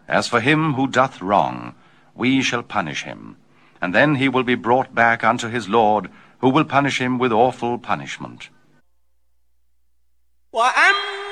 As for him who doth wrong, we shall punish him, and then he will be brought back unto his Lord, who will punish him with awful punishment.